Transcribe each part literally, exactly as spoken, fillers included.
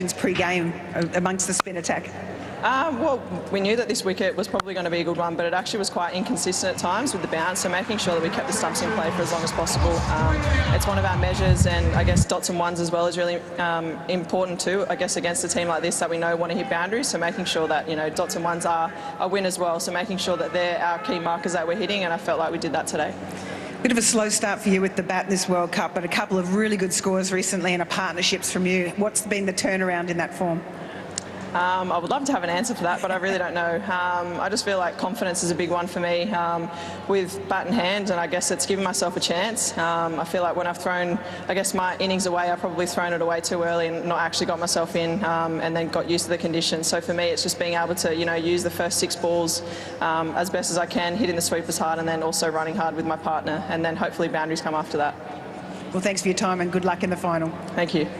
pre-game amongst the spin attack? Um, well, we knew that this wicket was probably going to be a good one, but it actually was quite inconsistent at times with the bounce, so making sure that we kept the stumps in play for as long as possible. Um, it's one of our measures, and I guess dots and ones as well is really um, important too, I guess, against a team like this that we know want to hit boundaries, so making sure that, you know, dots and ones are a win as well, so making sure that they're our key markers that we're hitting, and I felt like we did that today. Bit of a slow start for you with the bat in this World Cup, but a couple of really good scores recently and a partnerships from you. What's been the turnaround in that form? Um, I would love to have an answer for that, but I really don't know. Um, I just feel like confidence is a big one for me um, with bat in hand, and I guess it's given myself a chance. Um, I feel like when I've thrown, I guess, my innings away, I've probably thrown it away too early and not actually got myself in um, and then got used to the conditions. So for me, it's just being able to, you know, use the first six balls um, as best as I can, hitting the sweepers hard and then also running hard with my partner, and then hopefully boundaries come after that. Well, thanks for your time and good luck in the final. Thank you.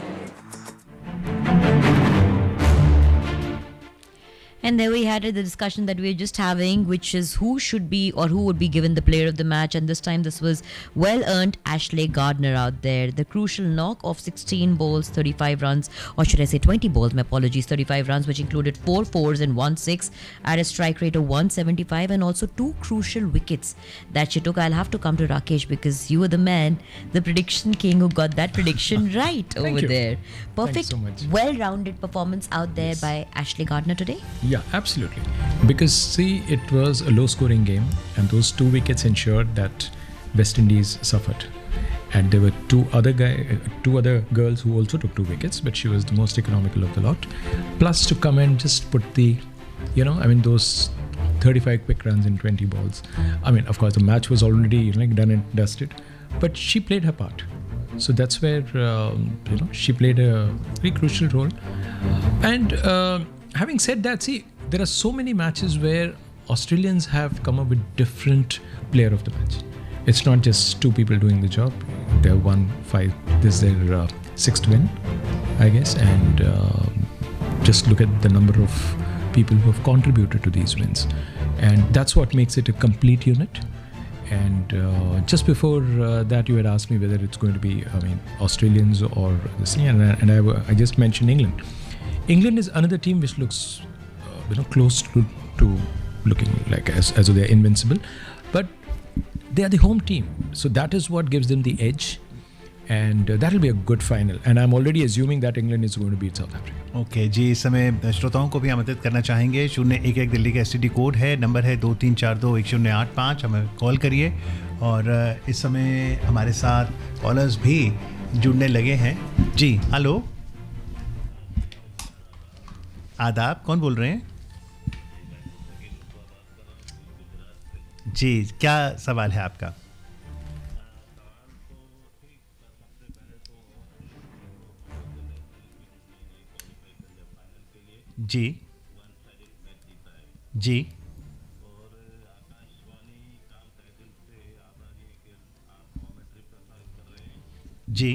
And there we had it, the discussion that we were just having, which is who should be or who would be given the player of the match. And this time this was well-earned Ashley Gardner out there. The crucial knock of sixteen balls, thirty-five runs, or should I say twenty balls, my apologies, thirty-five runs, which included four fours and one six at a strike rate of one seventy-five, and also two crucial wickets that she took. I'll have to come to Rakesh because you were the man, the prediction king who got that prediction right over you. there. Perfect, so much. well-rounded performance out there Yes. by Ashley Gardner today. Yeah, absolutely. Because see, it was a low-scoring game, and those two wickets ensured that West Indies suffered. And there were two other guy, uh, two other girls who also took two wickets, but she was the most economical of the lot. Plus, to come and just put the, you know, I mean, those thirty-five quick runs in twenty balls. I mean, of course, the match was already, you know, done and dusted, but she played her part. So that's where um, you know she played a very crucial role. And uh, having said that, see, there are so many matches where Australians have come up with different player of the match. It's not just two people doing the job. They've won five. This is their uh, sixth win, I guess. And uh, just look at the number of people who have contributed to these wins. And that's what makes it a complete unit. And uh, just before uh, that, you had asked me whether it's going to be, I mean, Australians or this thing, and, I, and I, I just mentioned England. England is another team which looks, uh, you know, close to, to looking like as as though they're invincible, but they are the home team, so that is what gives them the edge, and uh, that will be a good final. And I'm already assuming that England is going to beat South Africa. Okay okay, जी, इस समय श्रोताओं को भी आमंत्रित करना चाहेंगे. शून्य एक एक दिल्ली का एस टी डी कोड है, नंबर है दो तीन चार दो एक शून्य आठ पाँच. हमें कॉल करिए. और इस समय हमारे साथ कॉलर्स भी जुड़ने लगे हैं. जी, हेलो, आदाब, कौन बोल रहे हैं? जी, क्या सवाल है आपका? जी जी जी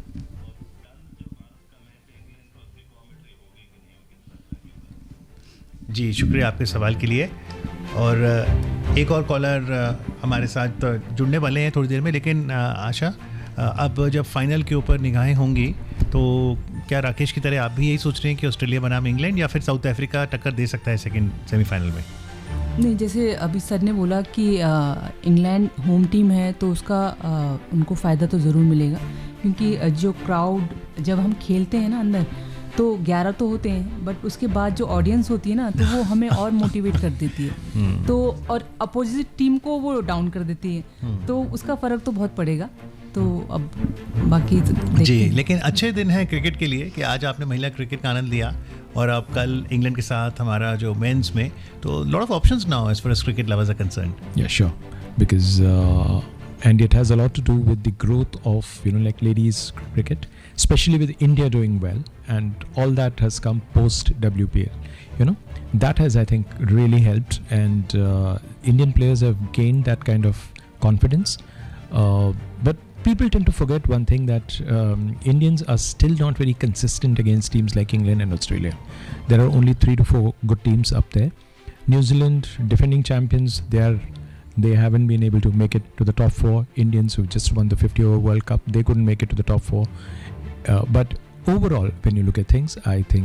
जी शुक्रिया आपके सवाल के लिए. और एक और कॉलर हमारे साथ जुड़ने वाले हैं थोड़ी देर में. लेकिन आशा, अब जब फाइनल के ऊपर निगाहें होंगी तो क्या राकेश की तरह आप भी यही सोच रहे हैं कि ऑस्ट्रेलिया बनाम इंग्लैंड या फिर साउथ अफ्रीका टक्कर दे सकता है सेकंड सेमीफाइनल में? नहीं, जैसे अभी सर ने बोला कि इंग्लैंड होम टीम है तो उसका आ, उनको फ़ायदा तो ज़रूर मिलेगा, क्योंकि जो क्राउड जब हम खेलते हैं ना अंदर तो ग्यारह तो होते हैं, बट उसके बाद जो ऑडियंस होती है ना तो वो हमें और मोटिवेट कर देती है. तो और अपोजिट टीम को वो डाउन कर देती है, तो उसका फ़र्क तो बहुत पड़ेगा. तो अब बाकी तो जी, लेकिन अच्छे दिन है क्रिकेट के लिए कि आज आपने महिला क्रिकेट का आनंद लिया और अब कल इंग्लैंड के साथ हमारा जो मेंस में, तो lot of options now as far as cricket lovers are concerned. Yeah, sure. Because uh, and it has a lot to do with the growth of, you know, like ladies cricket, especially with India doing well, and all that has come post W P L. You know, that has, I think, really helped, and uh, Indian players have gained that kind of confidence. Uh, but people tend to forget one thing, that um, Indians are still not very consistent against teams like England and Australia. There are only three to four good teams up there. New Zealand, defending champions, they are they haven't been able to make it to the top four. Indians who just won the fifty over World Cup, they couldn't make it to the top four. Uh, but overall, when you look at things, I think